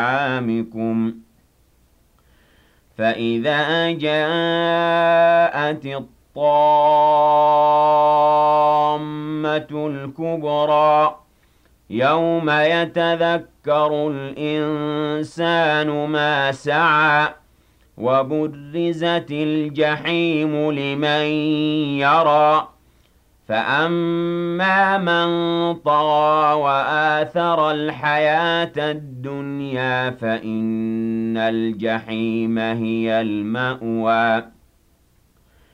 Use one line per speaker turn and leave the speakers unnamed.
أنعامكم فإذا جاءت الطامة الكبرى يوم يتذكر الإنسان ما سعى وبرزت الجحيم لمن يرى فأما من طغى وآثر الحياة الدنيا فإن الجحيم هي المأوى